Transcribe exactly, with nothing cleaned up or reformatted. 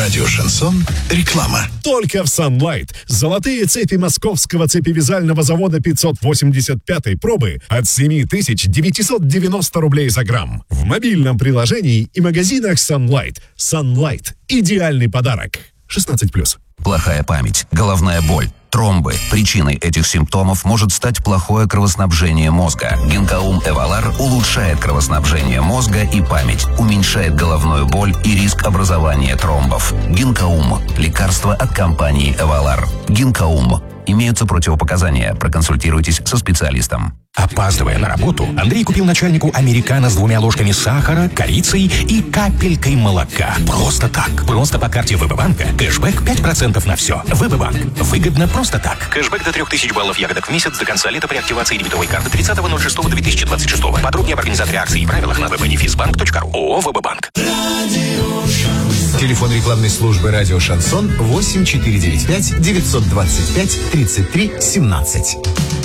Радио «Шансон». Реклама. Только в Sunlight. Золотые цепи московского цепевязального завода пятьсот восемьдесят пятой пробы от семь тысяч девятьсот девяносто рублей за грамм. В мобильном приложении и магазинах Sunlight. Sunlight. Идеальный подарок. шестнадцать плюс. Плохая память, головная боль, тромбы. Причиной этих симптомов может стать плохое кровоснабжение мозга. Гинкаум Эвалар улучшает кровоснабжение мозга и память, уменьшает головную боль и риск образования тромбов. Гинкаум – лекарство от компании Эвалар. Гинкаум. Имеются противопоказания. Проконсультируйтесь со специалистом. Опаздывая на работу, Андрей купил начальнику американо с двумя ложками сахара, корицей и капелькой молока. Просто так. Просто по карте ВБ-банка. Кэшбэк пять процентов на все. ВБ-банк. Выгодно просто так. Кэшбэк до трех тысяч баллов ягодок в месяц до конца лета при активации дебетовой карты тридцатого ноль шестого две тысячи двадцать шестого. Подробнее об организации акций и правилах на веб-бенефисбанк точка ру. ООО ВБ-банк. Телефон рекламной службы «Радио Шансон» восемь четыре девять пять девятьсот двадцать пять тридцать три семнадцать.